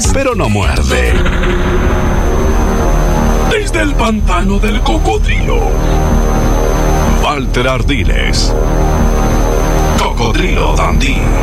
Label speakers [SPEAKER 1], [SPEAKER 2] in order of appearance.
[SPEAKER 1] pero no muerde. Desde el pantano del cocodrilo, Walter Ardiles, Cocodrilo Dundee.